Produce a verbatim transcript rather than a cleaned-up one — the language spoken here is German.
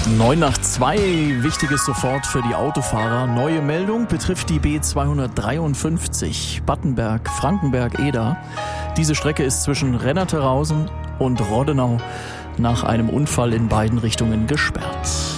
neun nach zwei, wichtiges sofort für die Autofahrer. Neue Meldung betrifft die B zweihundertdreiundfünfzig Battenberg-Frankenberg-Eder. Diese Strecke ist zwischen Rennerterhausen und Roddenau nach einem Unfall in beiden Richtungen gesperrt.